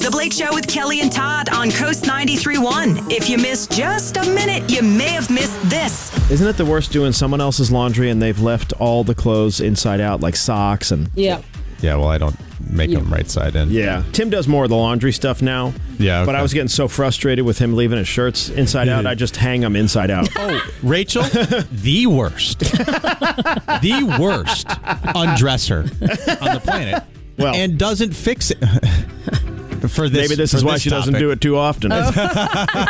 The Blake Show with Kelly and Todd on Coast 93.1. If you missed just a minute, you may have missed this. Isn't it the worst doing someone else's laundry and they've left all the clothes inside out, like socks and... Yeah. Yeah, well, I don't make them right side in. Yeah. Tim does more of the laundry stuff now. Yeah, okay. But I was getting so frustrated with him leaving his shirts inside out, I just hang them inside out. Oh, Rachel, the worst. The worst undresser on the planet. Well, and doesn't fix it. For this, maybe this is why she doesn't do it too often.